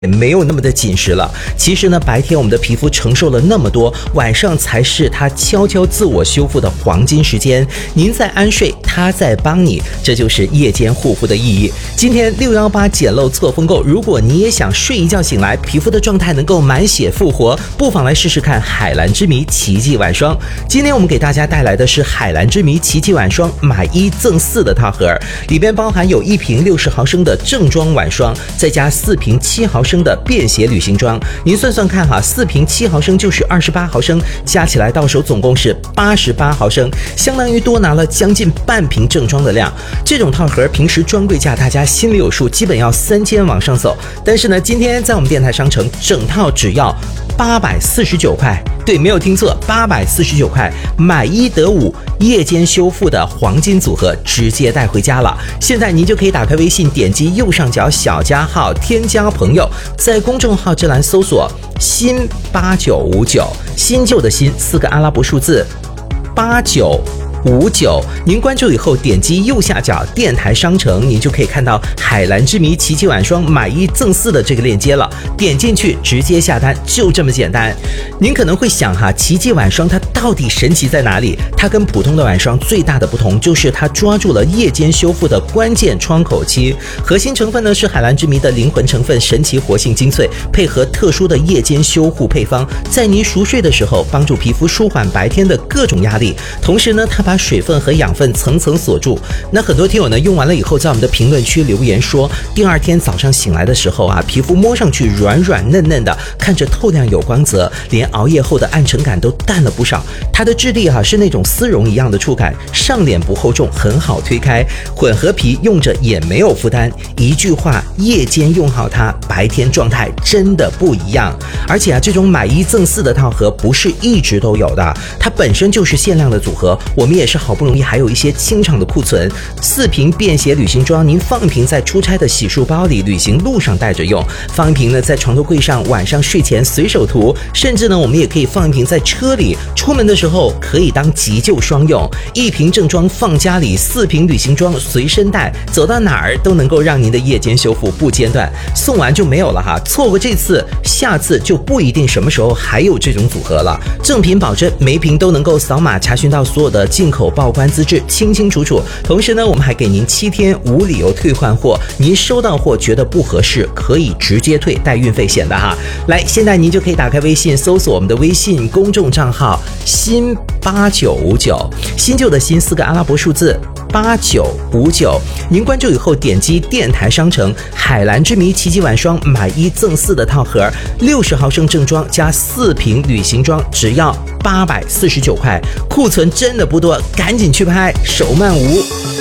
也没有那么的紧实了。其实呢，白天我们的皮肤承受了那么多，晚上才是它悄悄自我修复的黄金时间。您在安睡，它在帮你，这就是夜间护肤的意义。今天618捡漏错峰购，如果你也想睡一觉醒来，皮肤的状态能够满血复活，不妨来试试看海蓝之谜奇迹晚霜。今天我们给大家带来的是海蓝之谜奇迹晚霜买1赠4的套盒，里边包含有1瓶60毫升的正装晚霜，再加4瓶7毫升的便携旅行装。您算算看哈，4瓶7毫升就是28毫升，加起来到手总共是88毫升，相当于多拿了将近半瓶正装的量。这种套盒平时专柜价大家心里有数，基本要3000往上走。但是呢，今天在我们电台商城整套只要849块。对，没有听错，849块买1得5，夜间修复的黄金组合直接带回家了。现在您就可以打开微信，点击右上角小加号，添加朋友，在公众号这栏搜索新8959，新旧的新4个阿拉伯数字8959，您关注以后点击右下角电台商城，您就可以看到海蓝之谜奇迹晚霜买1赠4的这个链接了，点进去直接下单，就这么简单。您可能会想哈，奇迹晚霜它到底神奇在哪里？它跟普通的晚霜最大的不同就是它抓住了夜间修复的关键窗口期，核心成分呢是海蓝之谜的灵魂成分神奇活性精粹，配合特殊的夜间修护配方，在您熟睡的时候帮助皮肤舒缓白天的各种压力，同时呢它把水分和养分层层锁住。那很多听友呢用完了以后，在我们的评论区留言说，第二天早上醒来的时候啊，皮肤摸上去软软嫩嫩的，看着透亮有光泽，连熬夜后的暗沉感都淡了不少。它的质地是那种丝绒一样的触感，上脸不厚重，很好推开，混合皮用着也没有负担。一句话，夜间用好它，白天状态真的不一样。而且这种买1赠4的套盒不是一直都有的，它本身就是限量的组合，我们也是好不容易还有一些清场的库存。4瓶便携旅行装，您放一瓶在出差的洗漱包里，旅行路上带着用；放一瓶呢在床头柜上，晚上睡前随手涂；甚至呢我们也可以放一瓶在车里，出门的时候可以当急救双用。1瓶正装放家里，4瓶旅行装随身带，走到哪儿都能够让您的夜间修复不间断。送完就没有了哈，错过这次，下次就不一定什么时候还有这种组合了。正品保证，每瓶都能够扫码查询到所有的进口报关资质，清清楚楚。同时呢，我们还给您7天无理由退换货，您收到货觉得不合适，可以直接退，带运费险的哈。来，现在您就可以打开微信，搜索我们的微信公众账号新8959，新旧的新4个阿拉伯数字8959，您关注以后点击电台商城海蓝之谜奇迹晚霜买1赠4的套盒，60毫升正装加4瓶旅行装，只要849块，库存真的不多，赶紧去拍，手慢无。